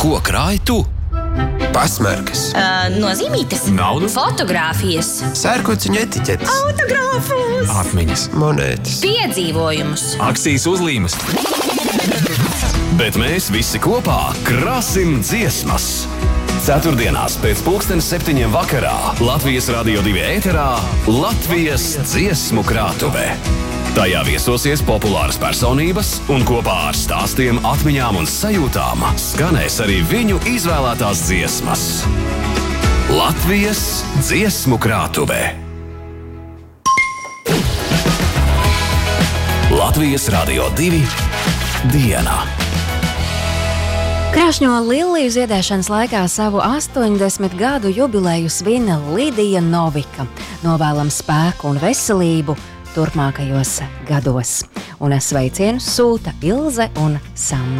Ko krāji tu? Pasmarkas, Nozīmītes, Naudu? fotogrāfijas, sērkociņu etiķetes, autogrāfus, Atmiņas, monētas. piedzīvojumus. akcijas uzlīmes. Bet mēs visi kopā krāsim dziesmas. Ceturtdienās pēc 7:00 vakarā Latvijas Radio 2 ēterā Latvijas dziesmu krātuve. Tajā viesosies populāras personības un kopā ar stāstiem, atmiņām un sajūtām skanēs arī viņu izvēlētās dziesmas. Latvijas dziesmu krātuve. Latvijas Radio 2 diena. Krāšņo liliju ziedēšanas laikā savu 80 gadu jubileju svin Lidija Novika. Novēlam spēku un veselību turpmākajos gados. Un sveicienus sūta Ilze un Sandra.